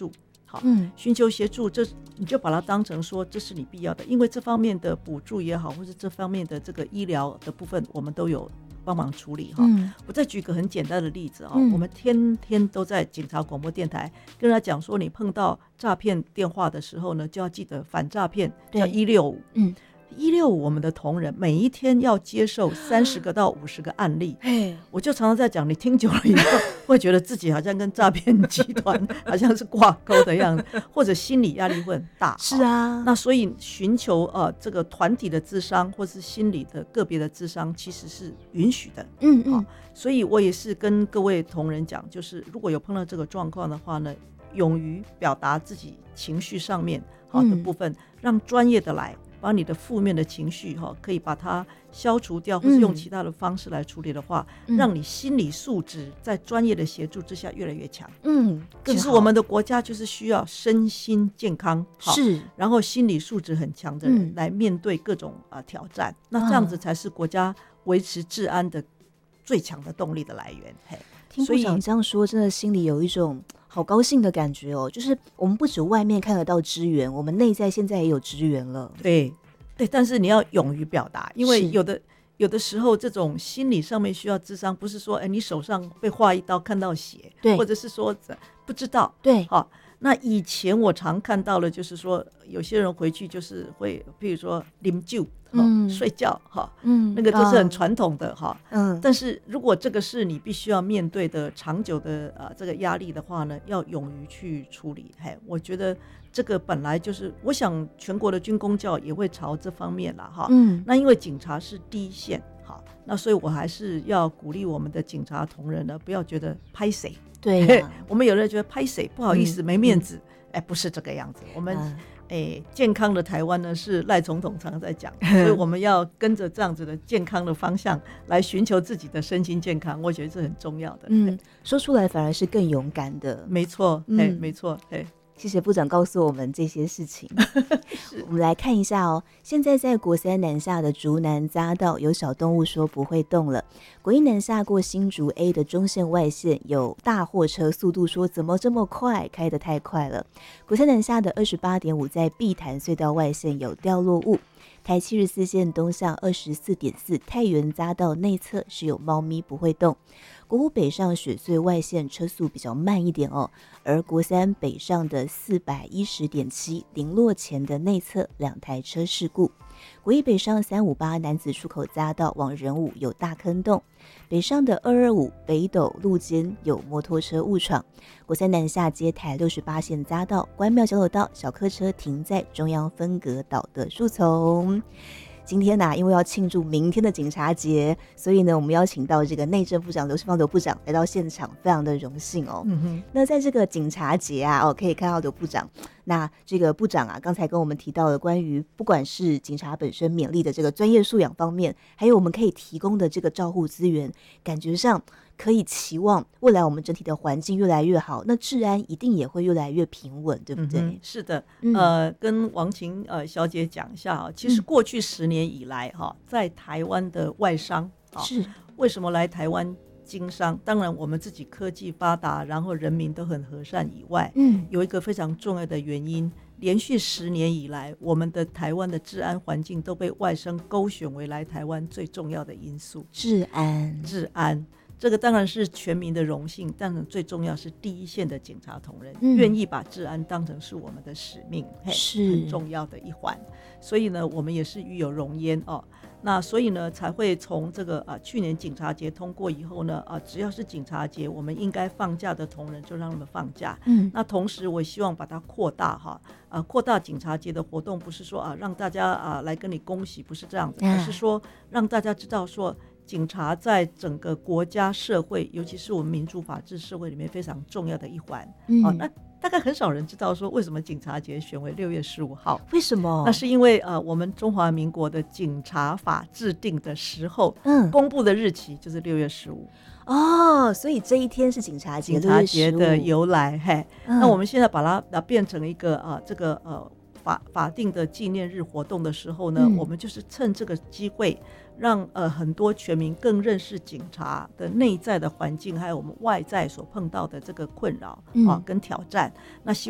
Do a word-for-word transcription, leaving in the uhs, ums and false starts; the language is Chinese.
助。好， 嗯， 寻求协助，这你就把它当成说这是你必要的，因为这方面的补助也好，或是这方面的这个医疗的部分，我们都有帮忙处理哈。嗯、我再举个很简单的例子哈、嗯，我们天天都在警察广播电台跟他讲说，你碰到诈骗电话的时候呢，就要记得反诈骗叫一六五。嗯。一六五我们的同仁每一天要接受三十个到五十个案例，我就常常在讲，你听久了以后会觉得自己好像跟诈骗集团好像是挂钩的样子，或者心理压力会很大。 是啊， 那所以寻求呃这个团体的咨商或是心理的个别的咨商其实是允许的。嗯嗯，所以我也是跟各位同仁讲，就是如果有碰到这个状况的话呢，勇于表达自己情绪上面好的部分，嗯、让专业的来把你的负面的情绪可以把它消除掉，或是用其他的方式来处理的话、嗯、让你心理素质在专业的协助之下越来越强。嗯，其实我们的国家就是需要身心健康，是，然后心理素质很强的人来面对各种、呃、挑战、嗯、那这样子才是国家维持治安的最强的动力的来源。嘿， 听部长这样说，真的心里有一种好高兴的感觉哦，就是我们不止外面看得到支援，我们内在现在也有支援了。 对对，但是你要勇于表达，因为有的有的时候这种心理上面需要咨商，不是说哎你手上被划一刀看到血，对，或者是说不知道，对，好。那以前我常看到的就是说有些人回去就是会譬如说啉酒、嗯、睡觉、嗯、那个就是很传统的、嗯、但是如果这个是你必须要面对的长久的、呃、这个压力的话呢，要勇于去处理。嘿，我觉得这个本来就是我想全国的军公教也会朝这方面啦、嗯、那因为警察是第一线，好，那所以我还是要鼓励我们的警察同仁呢，不要觉得拍谁，对、啊、我们有人觉得拍谁不好意思、嗯、没面子、嗯哎，不是这个样子。我们、嗯哎、健康的台湾呢，是赖总统常常在讲，所以我们要跟着这样子的健康的方向来寻求自己的身心健康，我觉得这很重要的。 嗯，说出来反而是更勇敢的。 没错，嗯、哎，没错，哎。 谢谢部长告诉我们这些事情。我们来看一下哦，现在在国三南下的竹南匝道有小动物说不会动了，国一南下过新竹 A 的中线外线有大货车速度说怎么这么快，开得太快了。国三南下的 二十八点五 在碧潭隧道外线有掉落物，台七十四线东向 二十四点四 太原匝道内侧是有猫咪不会动。国五北上雪隧外线车速比较慢一点哦，而国三北上的 四百一十点七 林落前的内侧两台车事故。国一北上三五八南子出口匝道往仁武有大坑洞，北上的二二五北斗路肩有摩托车误闯。国三南下接台六十八线匝道关庙交流道小客车停在中央分隔岛的树丛。今天呢、啊，因为要庆祝明天的警察节，所以呢，我们邀请到这个内政部长刘世芳刘部长来到现场，非常的荣幸哦。嗯哼，那在这个警察节啊，哦，可以看到刘部长。那这个部长啊，刚才跟我们提到了关于不管是警察本身勉励的这个专业素养方面，还有我们可以提供的这个照护资源，感觉上可以期望未来我们整体的环境越来越好，那治安一定也会越来越平稳，对不对？嗯、 是的，嗯、呃，跟王晴呃小姐讲一下啊，其实过去十年以来哈，在台湾的外商是为什么来台湾经商？当然我们自己科技发达，然后人民都很和善以外，嗯，有一个非常重要的原因，连续十年以来，我们的台湾的治安环境都被外商勾选为来台湾最重要的因素。 治安， 治安。这个当然是全民的荣幸，但最重要是第一线的警察同仁、嗯、愿意把治安当成是我们的使命，是很重要的一环。所以呢，我们也是与有荣焉哦。那所以呢，才会从这个啊去年警察节通过以后呢，啊只要是警察节，我们应该放假的同仁就让他们放假。嗯，那同时我希望把它扩大哈，啊扩大警察节的活动，不是说啊让大家啊来跟你恭喜，不是这样子，而是说让大家知道说。警察在整个国家社会，尤其是我们民主法治社会里面非常重要的一环、嗯哦、那大概很少人知道说为什么警察节选为六月十五号。 为什么？ 那是因为、呃、我们中华民国的警察法制定的时候、嗯、公布的日期就是六月十五哦，所以这一天是警察节， 警察节的由来。嘿、嗯，那我们现在把它变成一个、呃、这个呃法法定的纪念日活动的时候呢、嗯、我们就是趁这个机会让呃很多全民更认识警察的内在的环境，还有我们外在所碰到的这个困扰、嗯啊、跟挑战。那希